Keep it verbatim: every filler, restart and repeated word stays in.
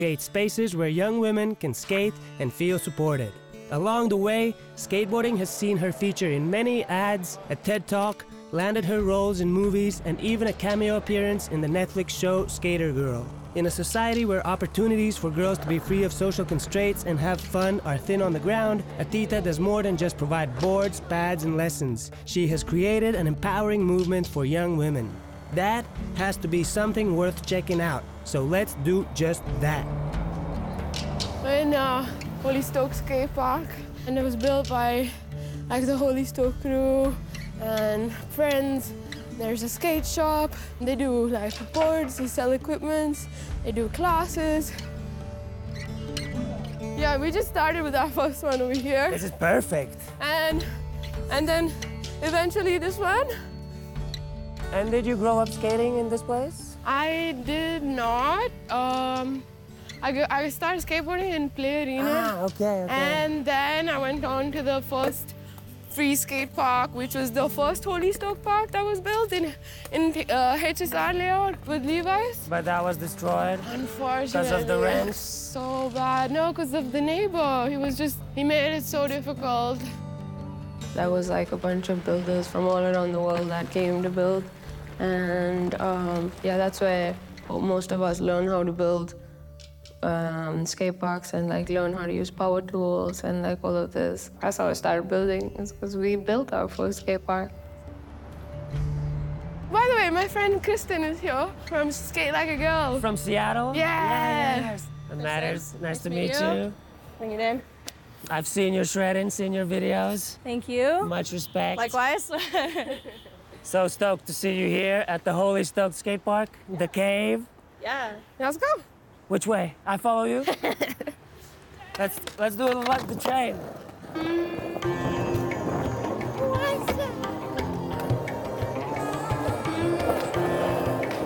create spaces where young women can skate and feel supported. Along the way, skateboarding has seen her feature in many ads, a TED Talk, landed her roles in movies, and even a cameo appearance in the Netflix show Skater Girl. In a society where opportunities for girls to be free of social constraints and have fun are thin on the ground, Atita does more than just provide boards, pads, and lessons. She has created an empowering movement for young women. That has to be something worth checking out, so let's do just that. We're in uh, Holy Stoke Skate Park, and it was built by like the Holy Stoke crew and friends. There's a skate shop. They do like boards, they sell equipment, they do classes. Yeah, we just started with our first one over here. This is perfect. And, and then eventually this one. And did you grow up skating in this place? I did not. Um, I, go, I started skateboarding in Play Arena. Ah, okay, okay. And then I went on to the first free skate park, which was the first Holy Stoke park that was built in, in uh, H S R layout with Levi's. But that was destroyed? Unfortunately. Because of the rents? So bad. No, because of the neighbor. He was just, he made it so difficult. There was like a bunch of builders from all around the world that came to build. And um, yeah, that's where most of us learn how to build um, skate parks and like learn how to use power tools and like all of this. That's how I started building, is because we built our first skate park. By the way, my friend Kristen is here from Skate Like a Girl. From Seattle? Yeah. Yes. It matters. Nice, nice to meet you. you. Bring it in. I've seen your shredding, seen your videos. Thank you. Much respect. Likewise. So stoked to see you here at the Holy Stoke Skate Park, the cave. Yeah. Let's go. Which way? I follow you? let's let's do it like the train.